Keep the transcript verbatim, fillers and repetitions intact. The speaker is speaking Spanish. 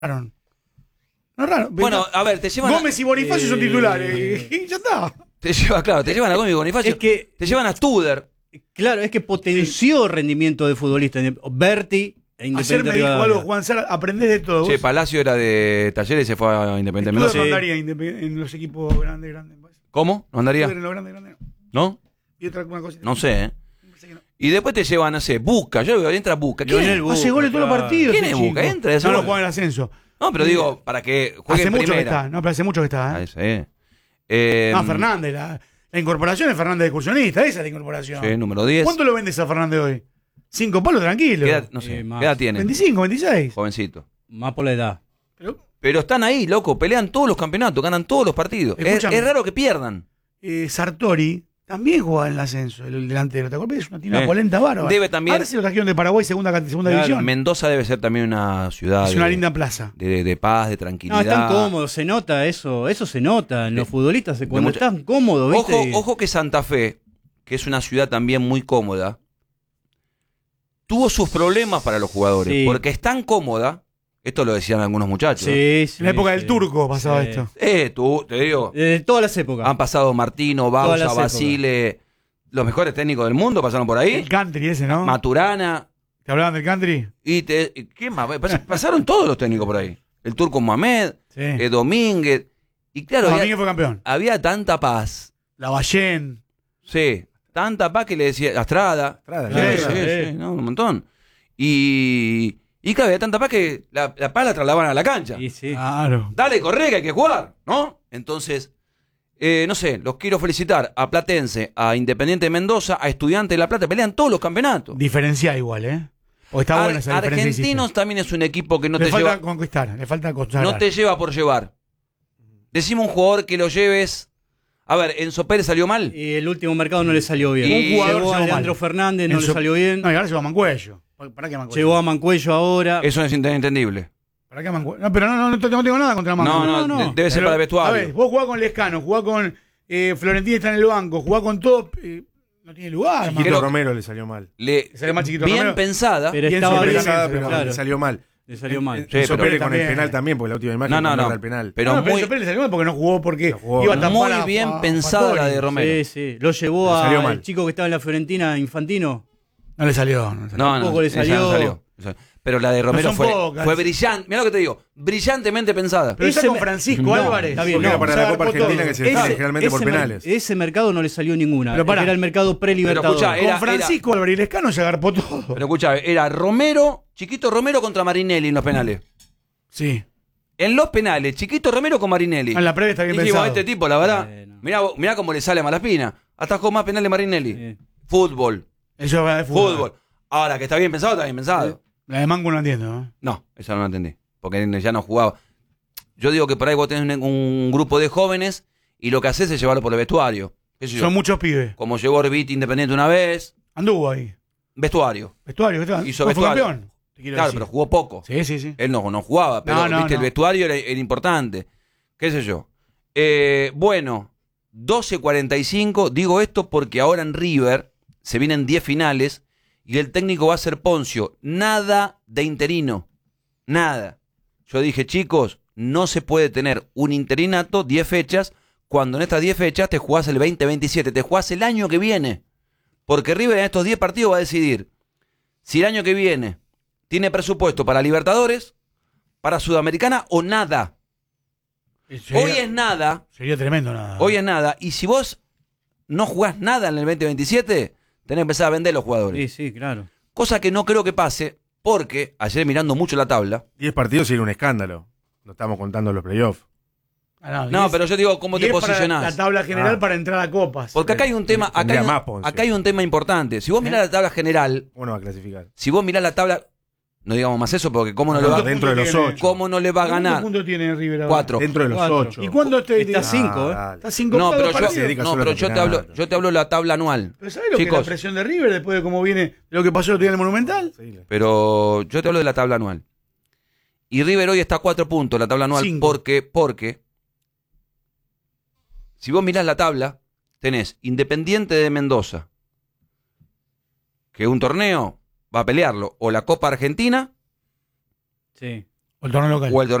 raro. No es raro. Bueno, a ver, te llevan Gómez y Bonifacio eh, son titulares. Y ya está. Te lleva, claro, te llevan a Gómez y Bonifacio. Es que, te llevan a Studer. claro, es que potenció rendimiento de futbolista. Berti e Ayer Independiente me dijo Rivadavia. algo, Juan Sara, aprendés de todo. Che, Vos, Palacio era de Talleres y se fue a Independiente tú Mendoza. no Sí. andaría independ- en los equipos grandes, grandes. pues. ¿Cómo? ¿No andaría? En los grandes, grandes, no. ¿No? Y otra una cosita. No sé, ¿eh? Pensé que no. Y después te llevan, no sé, Busca. Yo veo, entra Busca. ¿Quién Lionel es? Busca, Hace goles todos los claro. partidos. ¿Quién ese es chico. Busca? Entra, hace No, no goles. juega en el ascenso. No, pero digo, para que juegue Hace en mucho que primera. está. No, pero hace mucho que está. Ah, ¿eh? ese, eh. No, Eh, Fernández. La, la incorporación es Fernández de excursionista. Esa es la incorporación. Sí, número diez. ¿Cuánto lo vendes a Fernández hoy? Cinco palos, tranquilo. ¿Qué edad, no sé, Eh, más. ¿qué edad tiene? veinticinco, veintiséis. Jovencito. Más por la edad. Pero, Pero están ahí, loco, pelean todos los campeonatos, ganan todos los partidos. Es, Escúchame. es raro que pierdan. eh, Sartori también juega en el ascenso, el, el delantero. ¿Te acuerdas? Una, tiene una Eh. polenta bárbara. Debe también- Ahora se lo trajeron de Paraguay, segunda, segunda Claro, división. Mendoza debe ser también una ciudad Es una de, linda plaza. de, de paz, de No, tranquilidad. están cómodos, se nota eso, eso se nota en los futbolistas, se- cuando mucha- están cómodos, ¿viste? Ojo, ojo que Santa Fe, que es una ciudad también muy cómoda, tuvo sus problemas para los jugadores, Sí. porque es tan cómoda, esto lo decían algunos muchachos. Sí, sí, En la época sí. del turco pasaba Sí. esto. Eh, tú, te digo, De todas las épocas. han pasado Martino, Todas Bausa, las Basile, los mejores técnicos del mundo pasaron por ahí. El country ese, ¿no? Maturana, ¿Te hablaban del country? y te, y ¿qué más? Pas- Pasaron todos los técnicos por ahí. El turco Mohamed, Sí. eh, Domínguez. Y claro, No, había, Domínguez fue campeón. había tanta paz. La Ballén. Sí, tanta paz que le decía Astrada. Estrada, Sí, claro, sí, sí. sí, no, un montón. Y, y claro, había tanta paz que la, la paz la trasladaban a la cancha. Y sí. Claro. Dale, corre, que hay que jugar, ¿no? Entonces, eh, no sé, los quiero felicitar a Platense, a Independiente de Mendoza, a Estudiantes de La Plata, pelean todos los campeonatos. Diferencia igual, ¿eh? O está Ar- buena esa diferencia. que Argentinos hiciste. también es un equipo que no le te falta lleva, conquistar, le falta consagrar. no te lleva por llevar. Decime un jugador que lo lleves. A ver, Enzo Pérez salió mal. Y el último mercado no le salió bien. Y- Un jugador Llegó se a va Leandro mal. Fernández, no Enzo- le salió bien. No, y ahora se va a Mancuello. ¿Para qué Mancuello? Llegó a Mancuello ahora. Eso es entendible. ¿Para qué Mancuello? No, pero no, no, no, no tengo nada contra No, Mancuello. no, no, de- no. debe ser Pero, para el vestuario. A ver, vos jugás con Lescano, jugás con eh, Florentín está en el banco, jugás con todo. eh, no tiene lugar, Chiquito Creo- Romero le salió mal. Le, Que sale más chiquito bien Romero. pensada. Pero bien estaba sobre bien, la mesa, pero claro, le salió mal. le salió mal. Eh, Sí, Enzo pero- Pérez con el también. penal también, porque la última imagen No, no, agarra no. el penal. Pero no, pero muy, Enzo Pérez le salió mal porque no jugó porque No jugó. iba a tapar muy a- bien a- a pensada la Fattori. de Romero. Sí, sí. Lo llevó Le salió al mal. chico que estaba en la Fiorentina, Infantino. No le salió. No le salió. No, no, Tampoco le esa salió. no salió. Esa- Pero la de Romero son fue, pocas. fue brillante. Mira lo que te digo, brillantemente pensada. Pero está Ese con me- Francisco No, Álvarez. está bien, Porque no, era para se la agarró Copa Argentina todo. que se define Ese- generalmente por ese mer- penales. Ese mercado no le salió ninguna. Pero pará. Era el mercado pre-libertador. Pero escuchá, Con era- Francisco Álvarez y Lescano se agarpó todo. Pero escucha, era Romero, Chiquito Romero contra Marinelli en los penales. Sí. En los penales, Chiquito Romero con Marinelli. En la previa está bien Dijimos, pensado. este tipo, la verdad, Bueno. mirá, mirá cómo le sale a Malaspina. Atajó más penales Marinelli. Sí. Fútbol, Eso es de fútbol. fútbol. Ahora, que está bien pensado, está bien pensado. La de Manco no entiendo, ¿no? No, esa no la entendí. Porque ya no jugaba. Yo digo que por ahí vos tenés un, un grupo de jóvenes y lo que haces es llevarlo por el vestuario. ¿Qué sé yo? Son muchos pibes. Como llegó Orbiti Independiente una vez. Anduvo ahí. Vestuario. Vestuario, vestuario. Hizo No, fue vestuario. campeón. te quiero Claro, decir. pero jugó poco. Sí, sí, sí. Él no, no jugaba, pero No, no, viste, el no. vestuario era, era importante. ¿Qué sé yo? Eh, bueno, doce cuarenta y cinco. Digo esto porque ahora en River se vienen diez finales y el técnico va a ser Poncio. Nada de interino. Nada. Yo dije, chicos, no se puede tener un interinato diez fechas cuando en estas diez fechas te jugás el veinte veintisiete, te jugás el año que viene. Porque River en estos diez partidos va a decidir si el año que viene tiene presupuesto para Libertadores, para Sudamericana o nada. Sería, Hoy es nada, sería tremendo nada. hoy es nada. Y si vos no jugás nada en el veinte veintisiete, tenés que empezar a vender los jugadores. Sí, sí, claro. Cosa que no creo que pase, porque ayer mirando mucho la tabla. diez partidos sería un escándalo. No estamos contando los playoffs. Ah, No, diez- pero yo digo, ¿cómo te diez para posicionás? La tabla general Ah. para entrar a copas. Porque acá hay un tema, acá hay Tendría un, más Poncio. acá hay un tema importante. Si vos mirás la tabla general, Uno va a clasificar. si vos mirás la tabla, no digamos más eso, porque cómo no, le, No, va, dentro de los tiene? ocho. cómo no le va a ¿Cuántos ganar? puntos tiene River ahora? Cuatro. Dentro de los Cuatro. ocho. ¿Y cuándo te Está cinco, ¿eh? dale. Está cinco No, pero yo, partidos. se dedica no, solo pero al yo te hablo, campeonato. yo te hablo de la tabla anual. ¿Pero sabés lo que es Chicos, la presión de River después de cómo viene lo que pasó el otro día en el Monumental? Sí, pero yo te hablo de la tabla anual. Y River hoy está a cuatro puntos la tabla anual. Cinco. Porque, porque, si vos mirás la tabla, tenés Independiente de Mendoza, que un torneo va a pelearlo, o la Copa Argentina, Sí. O el torneo local. o el